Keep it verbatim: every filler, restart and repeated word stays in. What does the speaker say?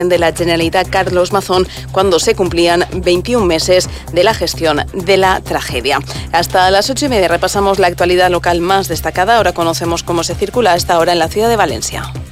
de la Generalitat, Carlos Mazón, cuando se cumplían veintiún meses de la gestión de la tragedia. Hasta las ocho y media repasamos la actualidad local más destacada. Ahora conocemos cómo se circula a esta hora en la ciudad de Valencia.